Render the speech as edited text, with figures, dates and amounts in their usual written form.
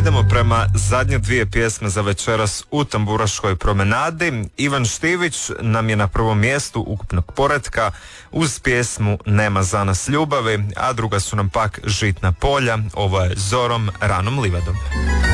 idemo prema zadnje dvije pjesme za večeras u Tamburaškoj promenadi. Ivan Štivić nam je na prvom mjestu ukupnog poretka uz pjesmu Nema za nas ljubavi, a druga su nam pak Žitna polja. Ovo je Zorom ranom livadom.